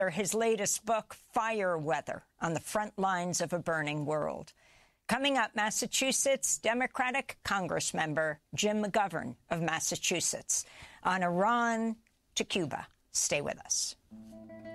his latest book, Fire Weather, on the front lines of a burning world. Coming up, Massachusetts Democratic Congressmember Jim McGovern of Massachusetts on Iran to Cuba. Stay with us.